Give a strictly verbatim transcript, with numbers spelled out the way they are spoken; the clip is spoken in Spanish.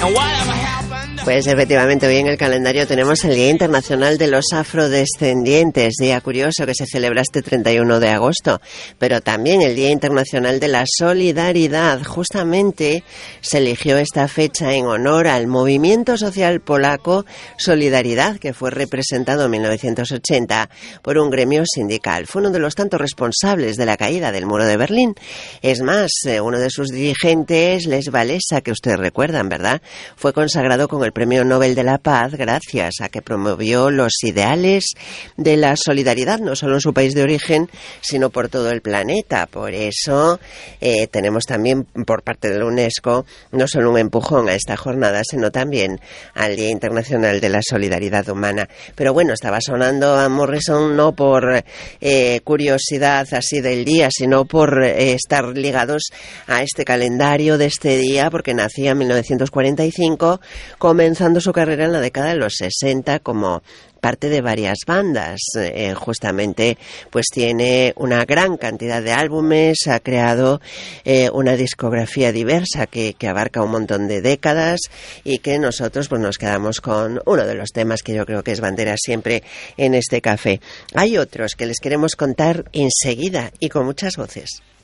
Pues efectivamente, hoy en el calendario tenemos el Día Internacional de los Afrodescendientes, día curioso que se celebra este treinta y uno de agosto, pero también el Día Internacional de la Solidaridad. Justamente se eligió esta fecha en honor al movimiento social polaco Solidaridad, que fue representado en mil novecientos ochenta por un gremio sindical. Fue uno de los tantos responsables de la caída del muro de Berlín. Es más, uno de sus dirigentes, Lech Walesa, que ustedes recuerdan, ¿verdad?, fue consagrado con el Premio Nobel de la Paz gracias a que promovió los ideales de la solidaridad, no solo en su país de origen, sino por todo el planeta. Por eso eh, tenemos también por parte de la UNESCO no solo un empujón a esta jornada, sino también al Día Internacional de la Solidaridad Humana. Pero bueno, estaba sonando a Morrison no por eh, curiosidad así del día, sino por eh, estar ligados a este calendario de este día, porque nacía en mil novecientos cuarenta y cinco, comenzando su carrera en la década de los sesenta como parte de varias bandas. Eh, justamente pues tiene una gran cantidad de álbumes, ha creado eh, una discografía diversa que, que abarca un montón de décadas y que nosotros pues nos quedamos con uno de los temas que yo creo que es bandera siempre en este café. Hay otros que les queremos contar enseguida y con muchas voces.